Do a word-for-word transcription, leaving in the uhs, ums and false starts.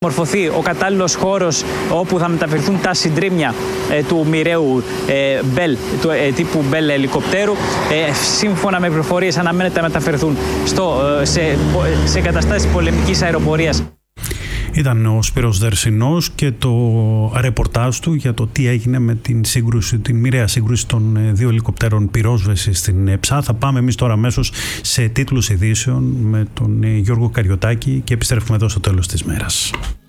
μορφωθεί ο κατάλληλος χώρος όπου θα μεταφερθούν τα συντρίμμια ε, του μοιραίου ε, Bell, του, ε, τύπου Bell ελικοπτέρου. Ε, σύμφωνα με πληροφορίες αναμένεται να μεταφερθούν στο, ε, σε, σε καταστάσεις πολεμικής αεροπορίας. Ήταν ο Σπύρος Δερσινός και το ρεπορτάζ του για το τι έγινε με την σύγκρουση, την μοιραία σύγκρουση των δύο ελικοπτέρων πυρόσβεσης στην ΕΨΑ. Θα πάμε εμείς τώρα αμέσως σε τίτλους ειδήσεων με τον Γιώργο Καριωτάκη και επιστρέφουμε εδώ στο τέλος της μέρας.